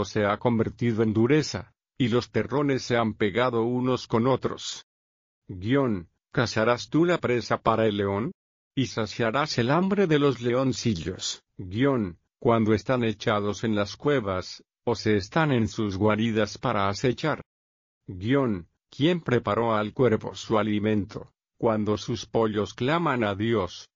se ha convertido en dureza, y los terrones se han pegado unos con otros. ¿Cazarás tú la presa para el león? Y saciarás el hambre de los leoncillos. Cuando están echados en las cuevas, o se están en sus guaridas para acechar. ¿Quién preparó al cuervo su alimento, cuando sus pollos claman a Dios?